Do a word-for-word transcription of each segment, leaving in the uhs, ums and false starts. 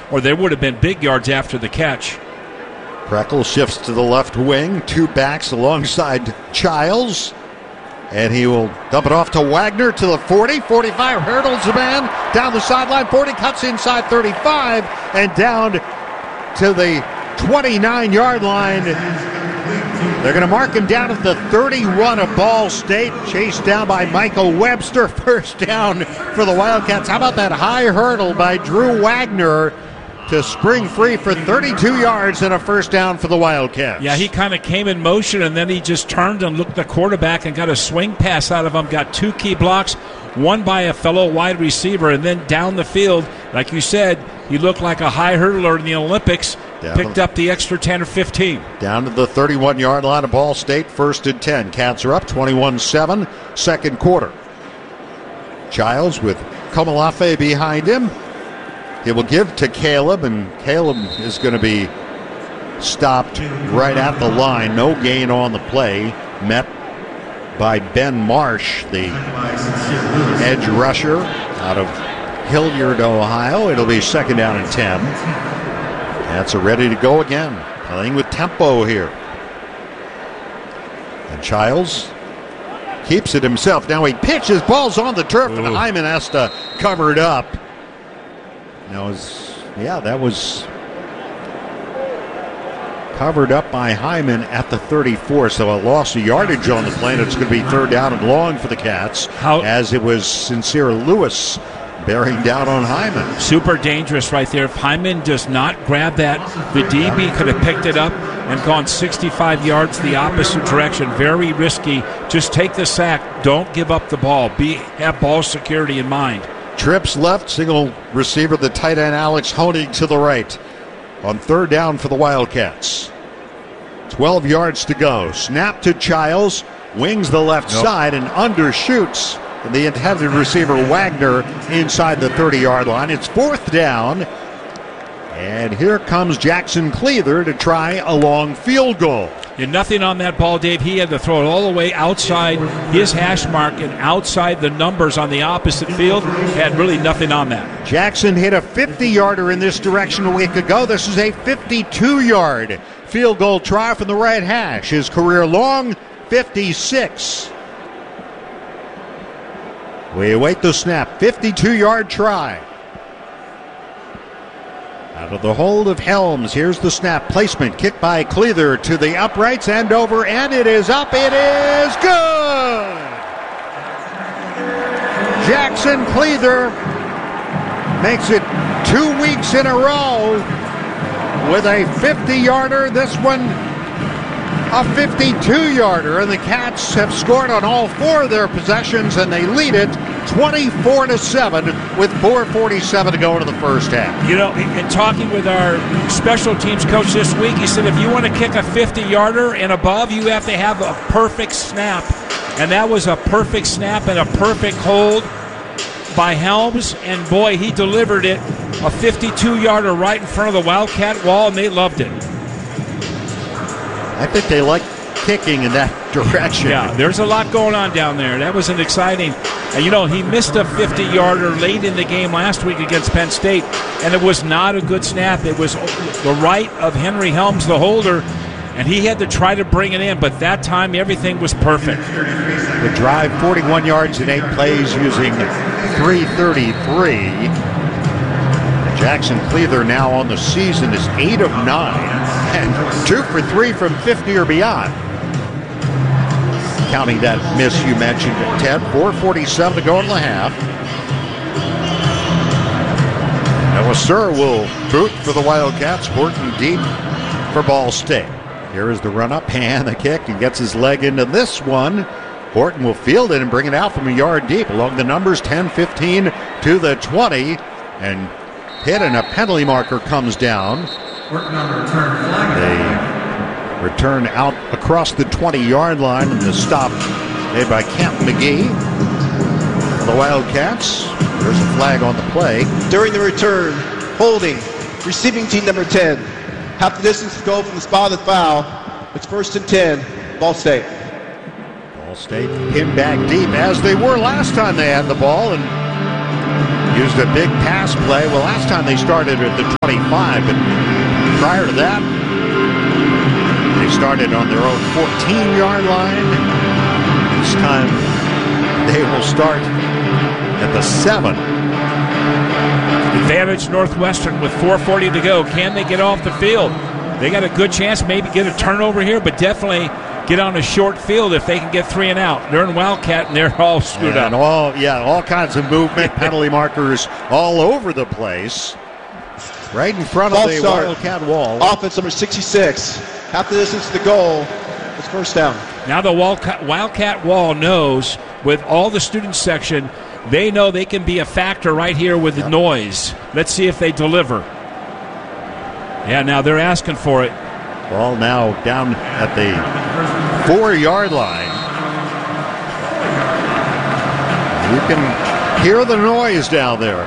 or there would have been big yards after the catch. Preckle shifts to the left wing, two backs alongside Childs, and he will dump it off to Wagner to the forty, forty-five, hurdles the man, down the sideline, forty, cuts inside thirty-five, and down to the twenty-nine-yard line. They're going to mark him down at the thirty-one of Ball State, chased down by Michael Webster, first down for the Wildcats. How about that high hurdle by Drew Wagner to spring free for thirty-two yards and a first down for the Wildcats. Yeah, he kind of came in motion, and then he just turned and looked at the quarterback and got a swing pass out of him, got two key blocks, one by a fellow wide receiver, and then down the field, like you said, he looked like a high hurdler in the Olympics, down picked up the extra ten or fifteen. Down to the thirty-one-yard line of Ball State, first and ten. Cats are up twenty-one seven, second quarter. Childs with Komalafe behind him. He will give to Caleb, and Caleb is going to be stopped right at the line. No gain on the play. Met by Ben Marsh, the edge rusher out of Hilliard, Ohio. It'll be second down and ten. Cats are ready to go again, playing with tempo here. And Childs keeps it himself. Now he pitches, ball's on the turf, Ooh. and Hyman has to cover it up. Now, was, yeah, that was covered up by Hyman at the thirty-four, so a loss of yardage on the play, and it's going to be third down and long for the Cats, How? as it was Sincere Lewis bearing down on Hyman. Super dangerous right there. If Hyman does not grab that, the D B could have picked it up and gone sixty-five yards the opposite direction. Very risky. Just take the sack. Don't give up the ball. Be have ball security in mind. Trips left, single receiver, the tight end Alex Honig to the right. On third down for the Wildcats. twelve yards to go. Snap to Childs, wings the left nope. side and undershoots the intended receiver Wagner inside the thirty-yard line. It's fourth down. And here comes Jackson Cleather to try a long field goal. And nothing on that ball, Dave. He had to throw it all the way outside his hash mark and outside the numbers on the opposite field. Had really nothing on that. Jackson hit a fifty-yarder in this direction a week ago. This is a fifty-two-yard field goal try from the right hash. His career long, fifty-six. We await the snap. fifty-two-yard try. Out of the hold of Helms, here's the snap. Placement, kick by Cleather to the uprights and over, and it is up. It is good! Jackson Cleather makes it two weeks in a row with a fifty-yarder. This one a fifty-two-yarder, and the Cats have scored on all four of their possessions, and they lead it twenty-four to seven with four forty-seven to go into the first half. You know, in talking with our special teams coach this week, he said if you want to kick a fifty-yarder and above, you have to have a perfect snap, and that was a perfect snap and a perfect hold by Helms, and boy, he delivered it, a fifty-two-yarder right in front of the Wildcat wall, and they loved it. I think they like kicking in that direction. Yeah, there's a lot going on down there. That was an exciting. And, you know, he missed a fifty-yarder late in the game last week against Penn State, and it was not a good snap. It was the right of Henry Helms, the holder, and he had to try to bring it in, but that time everything was perfect. The drive, forty-one yards in eight plays using three thirty-three. Jackson Cleather now on the season is eight of nine and two for three from fifty or beyond. Counting that miss you mentioned, Ted, four forty-seven to go in the half. Noah Sir will boot for the Wildcats. Horton deep for Ball State. Here is the run-up and the kick, and gets his leg into this one. Horton will field it and bring it out from a yard deep along the numbers, ten fifteen to the twenty, and hit, and a penalty marker comes down. They return out across the twenty-yard line, and the stop made by Camp McGee. The Wildcats, there's a flag on the play. During the return, holding, receiving team number ten. Half the distance to go from the spot of the foul. It's first and ten, Ball State. Ball State pinned back deep, as they were last time they had the ball, and used a big pass play. Well, last time they started at the twenty-five, but prior to that, they started on their own fourteen-yard line. This time, they will start at the seven. Advantage Northwestern with four forty to go. Can they get off the field? They got a good chance, maybe get a turnover here, but definitely get on a short field if they can get three and out. They're in Wildcat, and they're all screwed and up. All, yeah, all kinds of movement, penalty markers all over the place. Right in front of the Wildcat wall. Offense number sixty-six. Half the distance to the goal. It's first down. Now the Wildcat, Wildcat wall knows, with all the student section, they know they can be a factor right here with the yep. noise. Let's see if they deliver. Yeah, now they're asking for it. Ball now down at the four-yard line. You can hear the noise down there.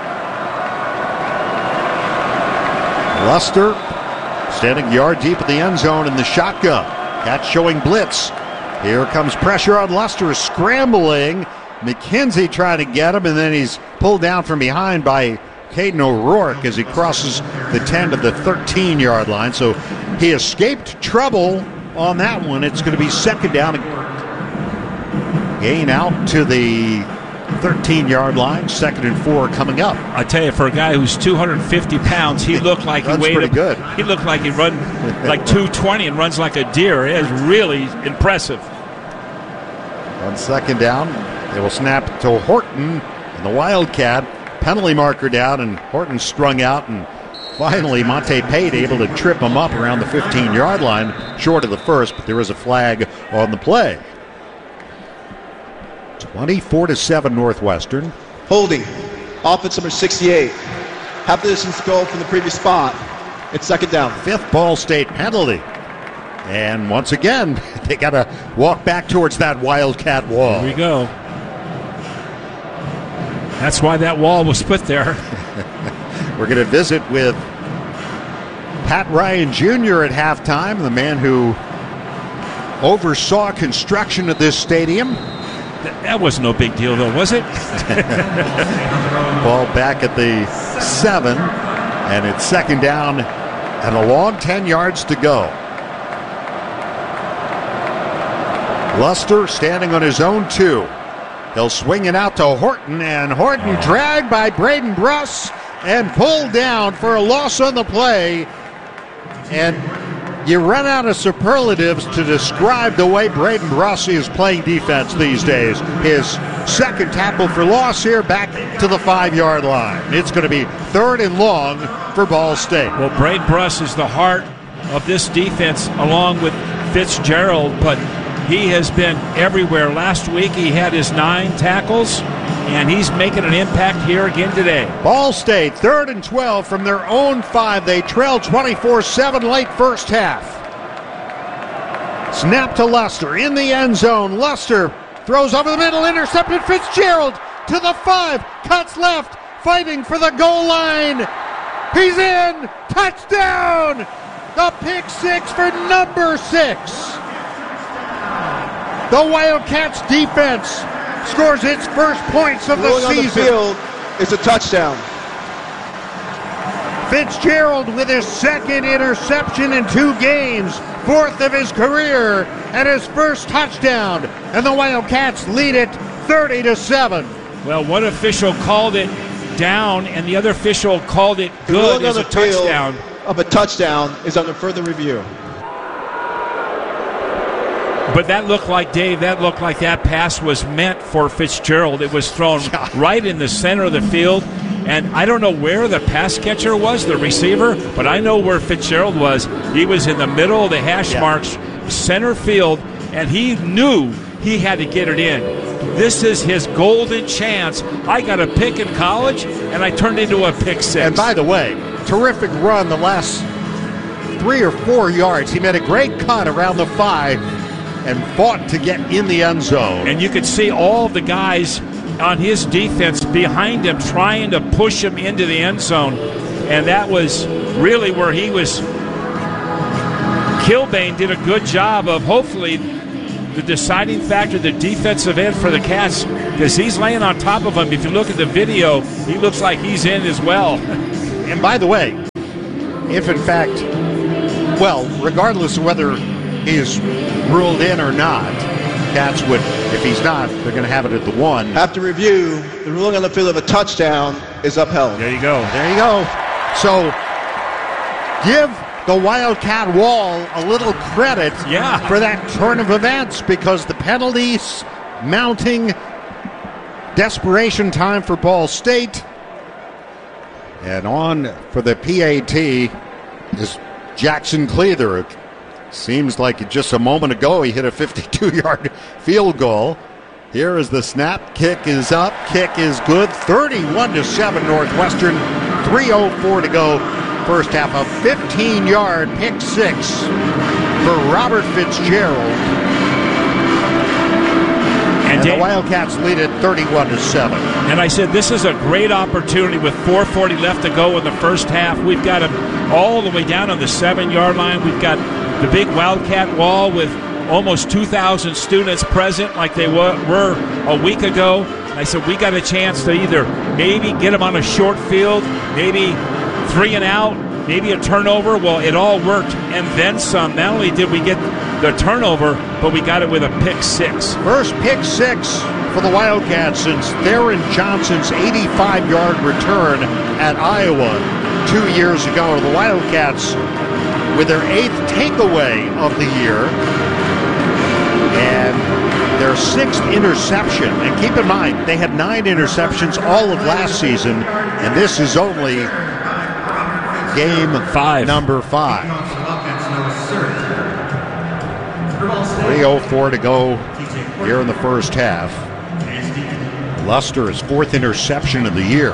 Luster standing yard deep at the end zone in the shotgun. Cats showing blitz. Here comes pressure on Luster, scrambling. McKenzie trying to get him, and then he's pulled down from behind by Caden O'Rourke as he crosses the ten to the thirteen-yard line. So he escaped trouble on that one. It's going to be second down. Gain out to the thirteen-yard line. Second and four coming up. I tell you, for a guy who's two hundred fifty pounds, he looked like he weighed pretty him, good. He looked like he run like two twenty and runs like a deer. It is really impressive. On second down, they will snap to Horton and the Wildcat. Penalty marker down, and Horton strung out, and finally Monte Pate able to trip him up around the fifteen-yard line, short of the first, but there is a flag on the play. twenty-four to seven Northwestern. Holding. Offense number sixty-eight. Half the distance to go from the previous spot. It's second down. Fifth Ball State penalty. And once again, they got to walk back towards that Wildcat wall. Here we go. That's why that wall was put there. We're going to visit with Pat Ryan Junior at halftime, the man who oversaw construction of this stadium. That was no big deal, though, was it? Ball back at the seven, and it's second down and a long ten yards to go. Luster standing on his own two. He'll swing it out to Horton, and Horton dragged by Braden Bruss and pulled down for a loss on the play. And you run out of superlatives to describe the way Braden Bruss is playing defense these days. His second tackle for loss here, back to the five-yard line. It's going to be third and long for Ball State. Well, Braden Bruss is the heart of this defense along with Fitzgerald, but he has been everywhere. Last week he had his nine tackles, and he's making an impact here again today. Ball State, third and twelve from their own five. They trail twenty-four seven late first half. Snap to Luster in the end zone. Luster throws over the middle, intercepted. Fitzgerald to the five, cuts left, fighting for the goal line. He's in, touchdown! The pick six for number six. The Wildcats defense scores its first points of the Rolling season. On the field, it's a touchdown. Fitzgerald with his second interception in two games, fourth of his career, and his first touchdown. And the Wildcats lead it thirty to seven. Well, one official called it down, and the other official called it good as a touchdown. Of a touchdown is under further review. But that looked like, Dave, that looked like that pass was meant for Fitzgerald. It was thrown right in the center of the field. And I don't know where the pass catcher was, the receiver, but I know where Fitzgerald was. He was in the middle of the hash yeah. marks, center field, and he knew he had to get it in. This is his golden chance. I got a pick in college, and I turned into a pick six. And by the way, terrific run the last three or four yards. He made a great cut around the five and fought to get in the end zone. And you could see all the guys on his defense behind him trying to push him into the end zone. And that was really where he was. Kilbane did a good job of hopefully the deciding factor, the defensive end for the Cats, because he's laying on top of him. If you look at the video, he looks like he's in as well. And by the way, if in fact, well, regardless of whether he's ruled in or not, Cats would, if he's not, they're going to have it at the one. After review, the ruling on the field of a touchdown is upheld. There you go. There you go. So give the Wildcat Wall a little credit yeah. for that turn of events, because the penalties mounting, desperation time for Ball State. And on for the P A T is Jackson Cleather. It seems like just a moment ago he hit a fifty-two-yard field goal. Here is the snap. Kick is up. Kick is good. thirty-one to seven Northwestern. three oh four to go. First half, a fifteen-yard pick six for Robert Fitzgerald. And, and the Wildcats lead it thirty-one to seven. And I said this is a great opportunity with four forty left to go in the first half. We've got them all the way down on the seven-yard line. We've got the big Wildcat Wall with almost two thousand students present like they were, were a week ago. And I said we got a chance to either maybe get them on a short field, maybe three and out, maybe a turnover. Well, it all worked and then some. Not only did we get the turnover, but we got it with a pick six. First pick six for the Wildcats since Theron Johnson's eighty-five-yard return at Iowa two years ago. The Wildcats with their eighth takeaway of the year and their sixth interception. And keep in mind, they had nine interceptions all of last season, and this is only game five. number five. three oh four to go here in the first half. Luster's fourth interception of the year.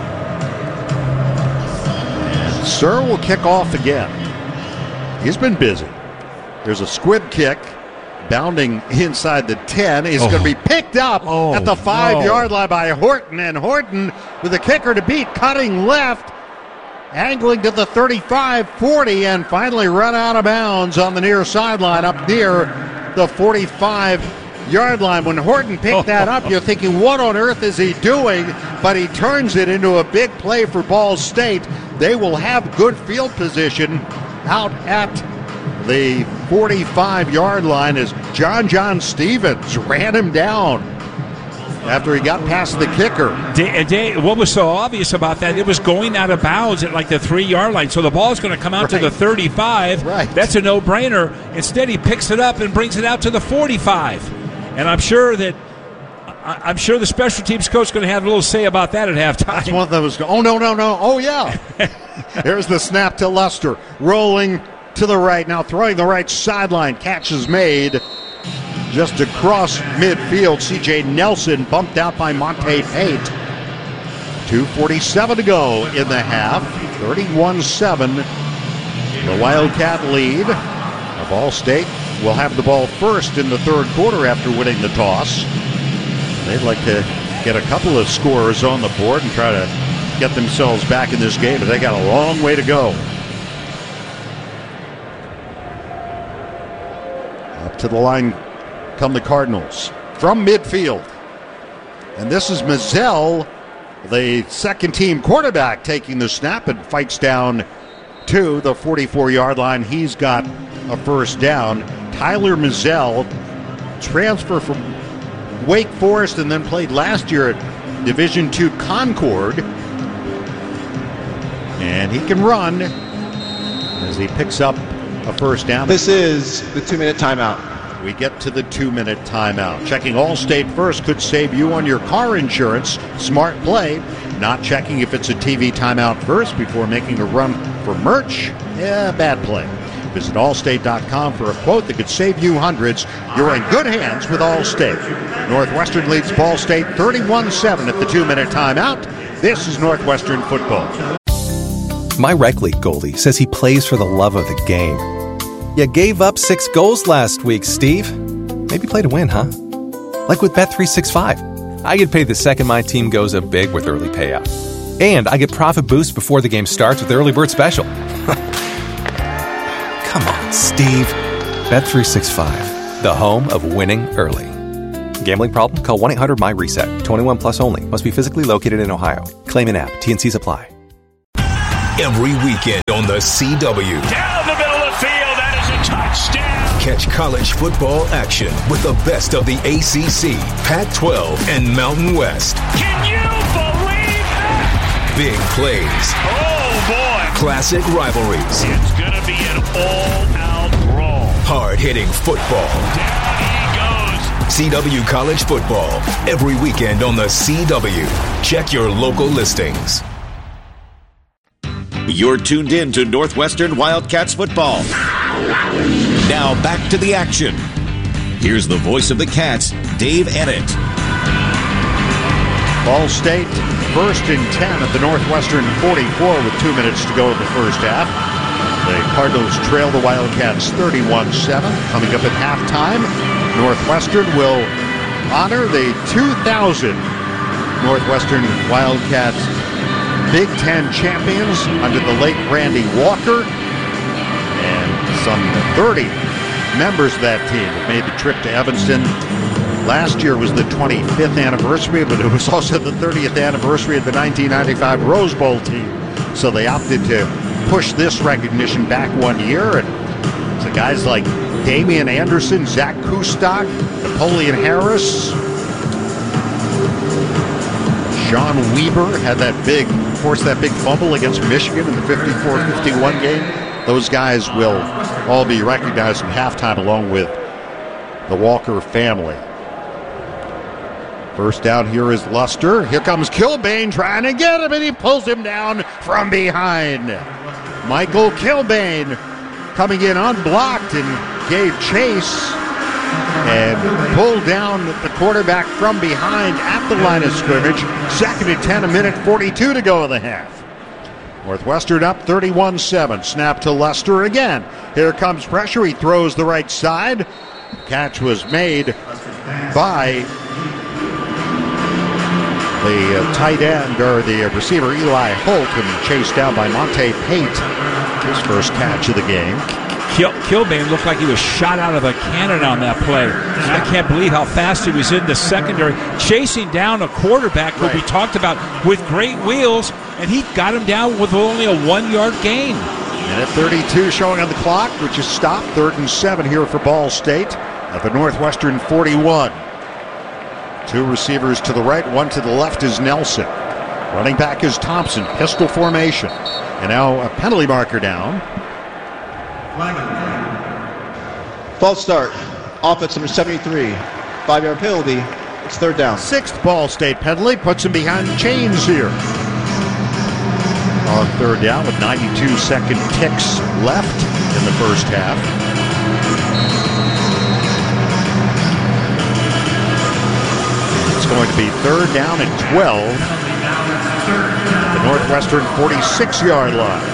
And Sir will kick off again. He's been busy. There's a squib kick bounding inside the ten. He's oh. going to be picked up oh, at the five-yard no. line by Horton. And Horton with the kicker to beat, cutting left, angling to the thirty-five forty, and finally run out of bounds on the near sideline up near the forty-five-yard line. When Horton picked that up, you're thinking, what on earth is he doing? But he turns it into a big play for Ball State. They will have good field position out at the forty-five-yard line as John John Stevens ran him down after he got past the kicker. Day, day, what was so obvious about that, it was going out of bounds at like the three-yard line, so the ball is going to come out right to the thirty-five. Right. That's a no-brainer. Instead, he picks it up and brings it out to the forty-five. And I'm sure that I'm sure the special teams coach is going to have a little say about that at halftime. That's one that was, oh, no, no, no, oh, yeah. Here's the snap to Luster, rolling to the right, now throwing the right sideline. Catch is made just across midfield. C J Nelson bumped out by Monte Pate. two forty-seven to go in the half. thirty-one seven. The Wildcat lead. Ball State will have the ball first in the third quarter after winning the toss. They'd like to get a couple of scores on the board and try to get themselves back in this game, but they got a long way to go. Up to the line come the Cardinals from midfield. And this is Mizell, the second-team quarterback, taking the snap and fights down to the forty-four-yard line. He's got a first down. Tyler Mizell, transfer from Wake Forest and then played last year at Division two Concord. And he can run as he picks up a first down. This is the two-minute timeout. We get to the two-minute timeout. Checking Allstate first could save you on your car insurance. Smart play. Not checking if it's a T V timeout first before making a run for merch. Yeah, bad play. Visit Allstate dot com for a quote that could save you hundreds. You're in good hands with Allstate. Northwestern leads Ball State thirty-one seven at the two-minute timeout. This is Northwestern football. My rec league goalie says he plays for the love of the game. You gave up six goals last week, Steve. Maybe play to win, huh? Like with Bet three sixty-five. I get paid the second my team goes up big with early payout. And I get profit boosts before the game starts with Early Bird Special. Come on, Steve. Bet three sixty-five. the home of winning early. Gambling problem? Call one eight hundred my reset. twenty-one plus only. Must be physically located in Ohio. Claim an app. T N Cs apply. Every weekend on the C W. Down the middle of the field. That is a touchdown. Catch college football action with the best of the A C C, Pac twelve, and Mountain West. Can you believe that? Big plays. Oh, boy. Classic rivalries. It's going to be an all-out brawl. Hard-hitting football. Down he goes. C W College Football. Every weekend on the C W. Check your local listings. You're tuned in to Northwestern Wildcats football. Now back to the action. Here's the voice of the Cats, Dave Ennett. Ball State first and ten at the Northwestern forty-four with two minutes to go in the first half. The Cardinals trail the Wildcats thirty-one seven. Coming up at halftime, Northwestern will honor the two thousand Northwestern Wildcats Big Ten champions under the late Randy Walker, and some thirty members of that team have made the trip to Evanston. Last year was the twenty-fifth anniversary, but it was also the thirtieth anniversary of the nineteen ninety-five Rose Bowl team. So they opted to push this recognition back one year, and so guys like Damian Anderson, Zach Kustok, Napoleon Harris, Sean Weber had that big, forced that big fumble against Michigan in the fifty-four fifty-one game. Those guys will all be recognized at halftime along with the Walker family. First down here is Luster. Here comes Kilbane trying to get him, and he pulls him down from behind. Michael Kilbane coming in unblocked and gave chase and pulled down the quarterback from behind at the line of scrimmage. Second and ten, a minute forty-two to go in the half. Northwestern up thirty-one seven. Snap to Luster again. Here comes pressure. He throws the right side. Catch was made by the uh, tight end, or the uh, receiver, Eli Holt, and chased down by Monte Pate. His first catch of the game. Kil- Kilbane looked like he was shot out of a cannon on that play. And I can't believe how fast he was in the secondary, chasing down a quarterback who Right. we talked about with great wheels, and he got him down with only a one-yard gain. Minute thirty-two showing on the clock, which is stopped. Third and seven here for Ball State at the Northwestern forty-one. Two receivers to the right, one to the left is Nelson. Running back is Thompson, pistol formation. And now a penalty marker down. False start. Offense number seventy-three. Five-yard penalty. It's third down. Sixth Ball State penalty puts him behind the chains here. On third down with ninety-two second ticks left in the first half. It's going to be third down and twelve. The Northwestern forty-six-yard line.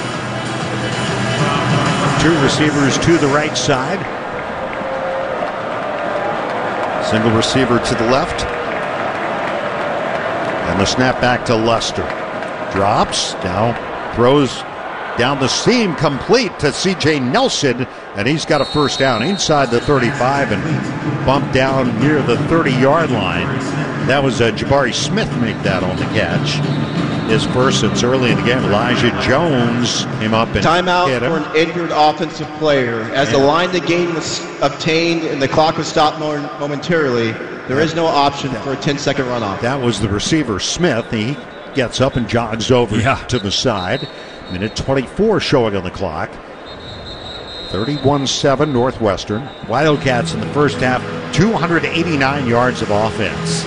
Two receivers to the right side. Single receiver to the left. And the snap back to Luster. Drops, now throws down the seam, complete to C J Nelson, and he's got a first down inside the thirty-five and bumped down near the thirty-yard line. That was uh, Jabari Smith make that on the catch. His first since early in the game. Elijah Jones came up and Timeout hit him. for an injured offensive player. As the line the game was obtained and the clock was stopped momentarily, there is no option for a ten-second runoff. That was the receiver, Smith. He gets up and jogs over Yeah. to the side. Minute twenty-four showing on the clock. thirty-one seven Northwestern. Wildcats in the first half, two hundred eighty-nine yards of offense.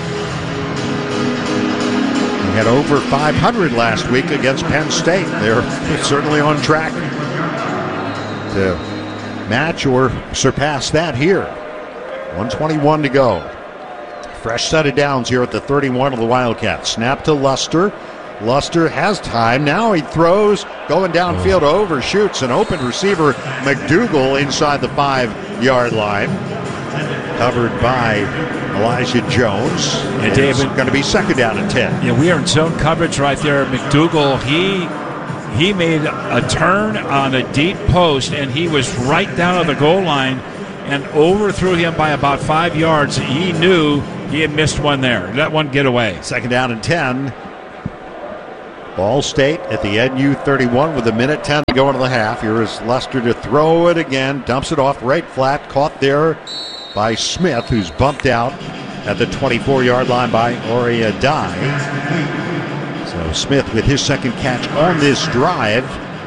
They had over five hundred last week against Penn State. They're certainly on track to match or surpass that here. one twenty-one to go. Fresh set of downs here at the thirty-one of the Wildcats. Snap to Luster. Luster has time. Now he throws, going downfield, overshoots an open receiver, McDougal, inside the five-yard line. Covered by Elijah Jones. And David, it's going to be second down and ten. Yeah, we are in zone coverage right there. McDougal, he he made a turn on a deep post, and he was right down at the goal line. and overthrew him by about five yards. He knew he had missed one there. Let one get away. Second down and ten. Ball State at the N U thirty-one with a minute ten to go into the half. Here is Lester to throw it again. Dumps it off right flat. Caught there by Smith, who's bumped out at the twenty-four-yard line by Ori Adai. So Smith with his second catch on this drive.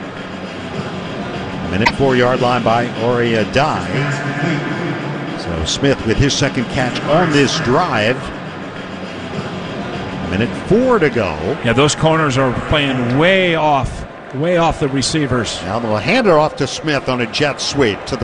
Minute four-yard line by Ori Adai. So Smith with his second catch on this drive. Minute four to go. Yeah, those corners are playing way off, way off the receivers. Now they'll hand it off to Smith on a jet sweep to the